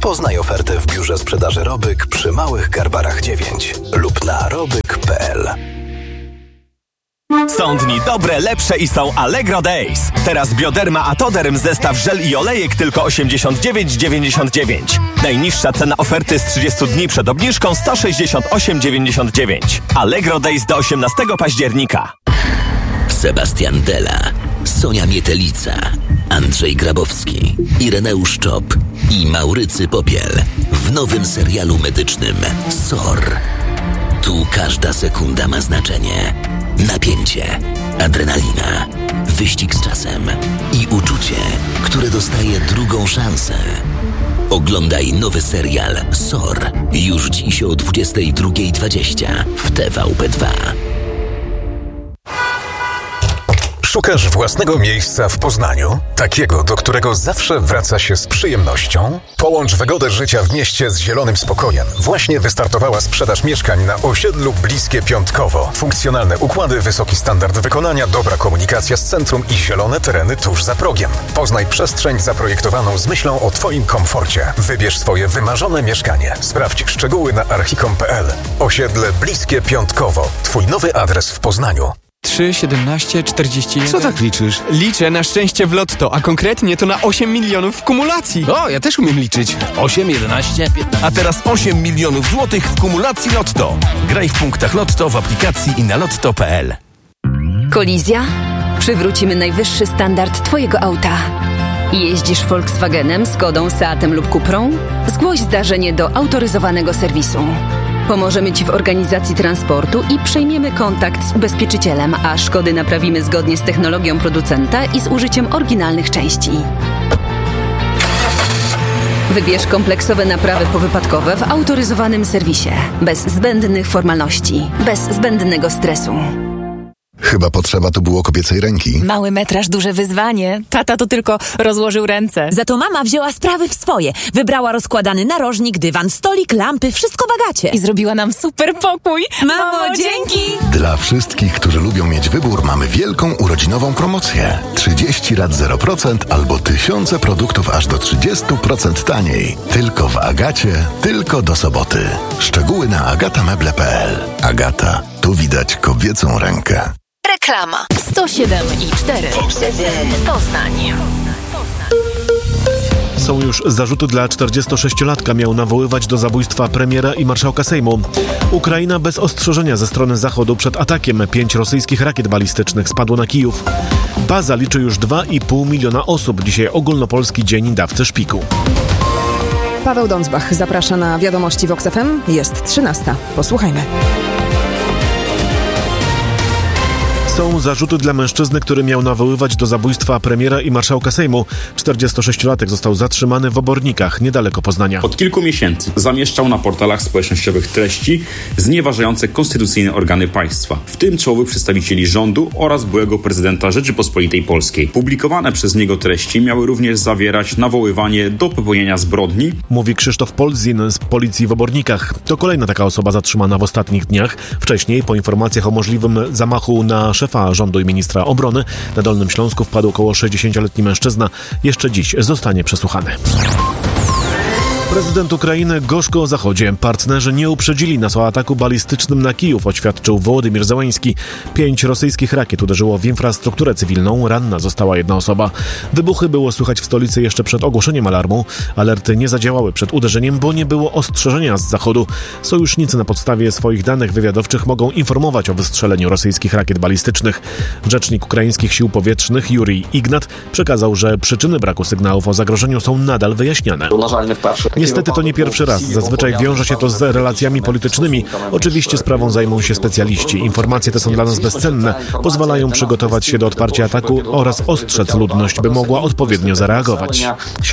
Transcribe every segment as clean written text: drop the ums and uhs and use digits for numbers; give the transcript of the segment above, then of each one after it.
Poznaj ofertę w biurze sprzedaży Robyk przy Małych Garbarach 9 lub na robyk.pl. Są dni dobre, lepsze i są Allegro Days. Teraz Bioderma Atoderm zestaw żel i olejek tylko 89,99. Najniższa cena oferty z 30 dni przed obniżką 168,99. Allegro Days do 18 października. Sebastian Della, Sonia Mietelica, Andrzej Grabowski, Ireneusz Czop i Maurycy Popiel w nowym serialu medycznym SOR. Tu każda sekunda ma znaczenie. Napięcie, adrenalina, wyścig z czasem i uczucie, które dostaje drugą szansę. Oglądaj nowy serial SOR już dziś o 22:20 w TVP2. Szukasz własnego miejsca w Poznaniu? Takiego, do którego zawsze wraca się z przyjemnością? Połącz wygodę życia w mieście z zielonym spokojem. Właśnie wystartowała sprzedaż mieszkań na osiedlu Bliskie Piątkowo. Funkcjonalne układy, wysoki standard wykonania, dobra komunikacja z centrum i zielone tereny tuż za progiem. Poznaj przestrzeń zaprojektowaną z myślą o Twoim komforcie. Wybierz swoje wymarzone mieszkanie. Sprawdź szczegóły na archicom.pl. Osiedle Bliskie Piątkowo. Twój nowy adres w Poznaniu. 3, 17, 41... Co tak liczysz? Liczę na szczęście w lotto, a konkretnie to na 8 milionów w kumulacji. O, ja też umiem liczyć. 8, 11, 15... A teraz 8 milionów złotych w kumulacji Lotto. Graj w punktach Lotto w aplikacji i na lotto.pl. Kolizja? Przywrócimy najwyższy standard Twojego auta. Jeździsz Volkswagenem, Skodą, Seatem lub Cuprą? Zgłoś zdarzenie do autoryzowanego serwisu. Pomożemy Ci w organizacji transportu i przejmiemy kontakt z ubezpieczycielem, a szkody naprawimy zgodnie z technologią producenta i z użyciem oryginalnych części. Wybierz kompleksowe naprawy powypadkowe w autoryzowanym serwisie. Bez zbędnych formalności, bez zbędnego stresu. Chyba potrzeba tu było kobiecej ręki. Mały metraż, duże wyzwanie. Tata to tylko rozłożył ręce. Za to mama wzięła sprawy w swoje. Wybrała rozkładany narożnik, dywan, stolik, lampy, wszystko w Agacie. I zrobiła nam super pokój. Mamo, dzięki! Dla wszystkich, którzy lubią mieć wybór, mamy wielką urodzinową promocję. 30 rat 0% albo tysiące produktów aż do 30% taniej. Tylko w Agacie, tylko do soboty. Szczegóły na agatameble.pl. Agata, tu widać kobiecą rękę. Reklama. 107,4 Poznań. Są już zarzuty dla 46-latka. Miał nawoływać do zabójstwa premiera i marszałka Sejmu. Ukraina bez ostrzeżenia ze strony Zachodu przed atakiem. 5 rosyjskich rakiet balistycznych spadło na Kijów. Baza liczy już 2,5 miliona osób. Dzisiaj ogólnopolski dzień dawcy szpiku. Paweł Dądzbach zaprasza na wiadomości Vox FM. Jest 13. Posłuchajmy. Są zarzuty dla mężczyzny, który miał nawoływać do zabójstwa premiera i marszałka Sejmu. 46-latek został zatrzymany w Obornikach, niedaleko Poznania. Od kilku miesięcy zamieszczał na portalach społecznościowych treści znieważające konstytucyjne organy państwa, w tym czołowych przedstawicieli rządu oraz byłego prezydenta Rzeczypospolitej Polskiej. Publikowane przez niego treści miały również zawierać nawoływanie do popełnienia zbrodni. Mówi Krzysztof Polzin z policji w Obornikach. To kolejna taka osoba zatrzymana w ostatnich dniach. Wcześniej, po informacjach o możliwym zamachu na szefa rządu i ministra obrony, na Dolnym Śląsku wpadł około 60-letni mężczyzna. Jeszcze dziś zostanie przesłuchany. Prezydent Ukrainy gorzko o Zachodzie. Partnerzy nie uprzedzili nas o ataku balistycznym na Kijów, oświadczył Wołodymyr Zełański. 5 rosyjskich rakiet uderzyło w infrastrukturę cywilną. Ranna została jedna osoba. Wybuchy było słychać w stolicy jeszcze przed ogłoszeniem alarmu. Alerty nie zadziałały przed uderzeniem, bo nie było ostrzeżenia z Zachodu. Sojusznicy na podstawie swoich danych wywiadowczych mogą informować o wystrzeleniu rosyjskich rakiet balistycznych. Rzecznik ukraińskich sił powietrznych Jurij Ignat przekazał, że przyczyny braku sygnałów o zagrożeniu są nadal wyjaśniane. Niestety to nie pierwszy raz. Zazwyczaj wiąże się to z relacjami politycznymi. Oczywiście sprawą zajmą się specjaliści. Informacje te są dla nas bezcenne. Pozwalają przygotować się do odparcia ataku oraz ostrzec ludność, by mogła odpowiednio zareagować.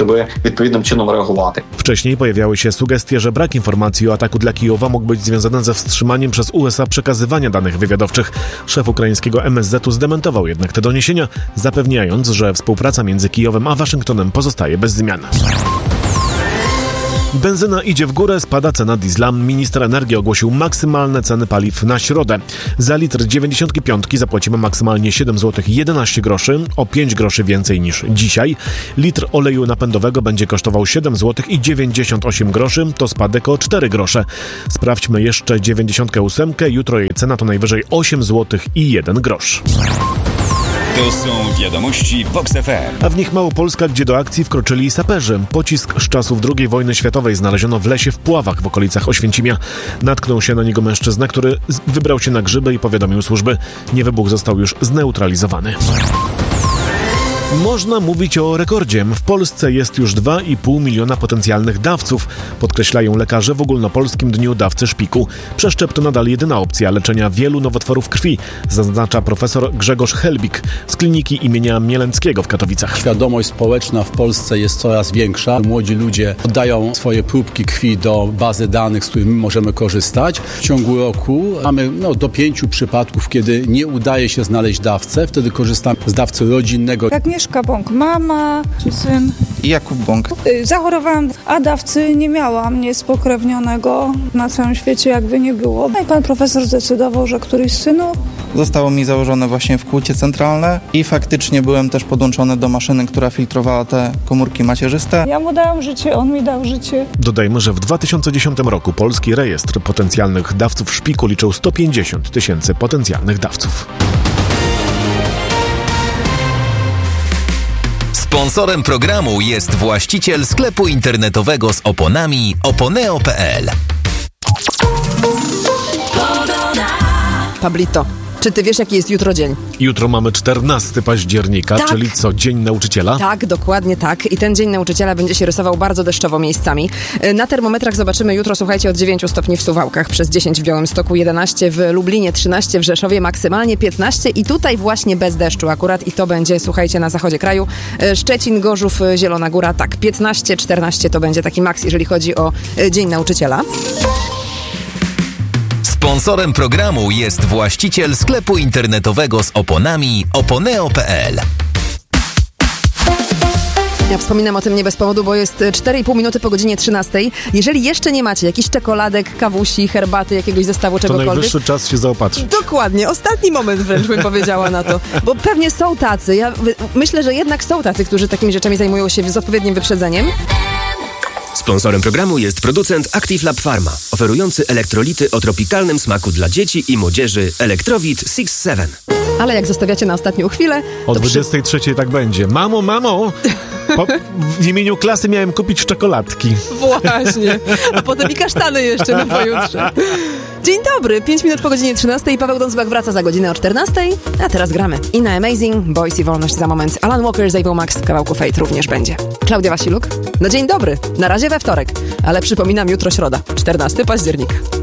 Wcześniej pojawiały się sugestie, że brak informacji o ataku dla Kijowa mógł być związany ze wstrzymaniem przez USA przekazywania danych wywiadowczych. Szef ukraińskiego MSZ-u zdementował jednak te doniesienia, zapewniając, że współpraca między Kijowem a Waszyngtonem pozostaje bez zmian. Benzyna idzie w górę, spada cena diesla. Minister energii ogłosił maksymalne ceny paliw na środę. Za litr 95 zapłacimy maksymalnie 7 zł 11 groszy, o 5 groszy więcej niż dzisiaj. Litr oleju napędowego będzie kosztował 7 zł i 98 groszy, to spadek o 4 grosze. Sprawdźmy jeszcze 98, jutro jej cena to najwyżej 8 zł i 1 grosz. To są wiadomości Vox FM. A w nich Małopolska, gdzie do akcji wkroczyli saperzy. Pocisk z czasów II wojny światowej znaleziono w lesie w Puławach w okolicach Oświęcimia. Natknął się na niego mężczyzna, który wybrał się na grzyby i powiadomił służby. Niewybuch został już zneutralizowany. Można mówić o rekordzie. W Polsce jest już 2,5 miliona potencjalnych dawców, podkreślają lekarze w Ogólnopolskim Dniu Dawcy Szpiku. Przeszczep to nadal jedyna opcja leczenia wielu nowotworów krwi, zaznacza profesor Grzegorz Helbik z kliniki imienia Mielęckiego w Katowicach. Świadomość społeczna w Polsce jest coraz większa. Młodzi ludzie oddają swoje próbki krwi do bazy danych, z których my możemy korzystać. W ciągu roku mamy do 5 przypadków, kiedy nie udaje się znaleźć dawcę. Wtedy korzystamy z dawcy rodzinnego. Agnieszka Bąk, mama czy syn. Jakub Bąk. Zachorowałam, a dawcy nie miałam, nic spokrewnionego. Na całym świecie jakby nie było. No i pan profesor zdecydował, że któryś z synów. Zostało mi założone właśnie wkłucie centralne i faktycznie byłem też podłączony do maszyny, która filtrowała te komórki macierzyste. Ja mu dałam życie, on mi dał życie. Dodajmy, że w 2010 roku polski rejestr potencjalnych dawców szpiku liczył 150 000 potencjalnych dawców. Sponsorem programu jest właściciel sklepu internetowego z oponami oponeo.pl. Pablito, czy ty wiesz, jaki jest jutro dzień? Jutro mamy 14 października, tak. Czyli co, Dzień Nauczyciela? Tak, dokładnie tak. I ten Dzień Nauczyciela będzie się rysował bardzo deszczowo miejscami. Na termometrach zobaczymy jutro, słuchajcie, od 9 stopni w Suwałkach, przez 10 w Białymstoku, 11 w Lublinie, 13 w Rzeszowie, maksymalnie 15 i tutaj właśnie bez deszczu akurat i to będzie, słuchajcie, na zachodzie kraju. Szczecin, Gorzów, Zielona Góra, tak, 15, 14 to będzie taki maks, jeżeli chodzi o Dzień Nauczyciela. Sponsorem programu jest właściciel sklepu internetowego z oponami oponeo.pl. Ja wspominam o tym nie bez powodu, bo jest 4,5 minuty po godzinie 13. Jeżeli jeszcze nie macie jakichś czekoladek, kawusi, herbaty, jakiegoś zestawu, czegokolwiek... To najwyższy czas się zaopatrzyć. Dokładnie, ostatni moment wręcz bym powiedziała na to. Bo pewnie są tacy, ja myślę, że jednak są tacy, którzy takimi rzeczami zajmują się z odpowiednim wyprzedzeniem. Sponsorem programu jest producent Active Lab Pharma, oferujący elektrolity o tropikalnym smaku dla dzieci i młodzieży Electrowit 6-7. Ale jak zostawiacie na ostatnią chwilę... O 23 tak będzie. Mamo! W imieniu klasy miałem kupić czekoladki. Właśnie. A potem i kasztany jeszcze na pojutrze. Dzień dobry, 5 minut po godzinie 13. Paweł Dązbach wraca za godzinę o 14. A teraz gramy. Inna Amazing, Boys i Wolność za moment. Alan Walker z Able Max w kawałku Fate również będzie. Klaudia Wasiluk. No dzień dobry. Na razie we wtorek. Ale przypominam, jutro środa, 14 października.